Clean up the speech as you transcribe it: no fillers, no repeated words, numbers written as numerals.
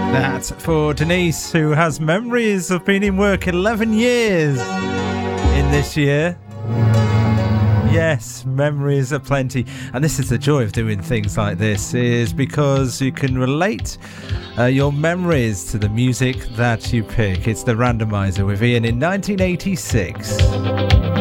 That's for Denise, who has memories of being in work 11 years in this year. Yes, memories are plenty. And this is the joy of doing things like this, is because you can relate your memories to the music that you pick. It's the Randomizer with Ian in 1986.